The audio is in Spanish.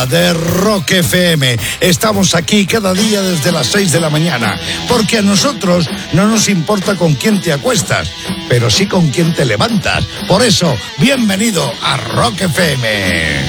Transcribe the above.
De Rock FM. Estamos aquí cada día desde las 6 de la mañana, porque a nosotros no nos importa con quién te acuestas, pero sí con quién te levantas. Por eso, bienvenido a Rock FM.